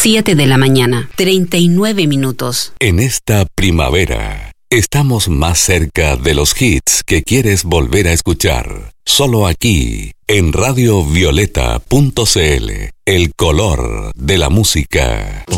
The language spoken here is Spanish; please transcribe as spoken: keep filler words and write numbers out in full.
siete de la mañana, treinta y nueve minutos. En esta primavera, estamos más cerca de los hits que quieres volver a escuchar. Solo aquí, en radio violeta punto c l, el color de la música.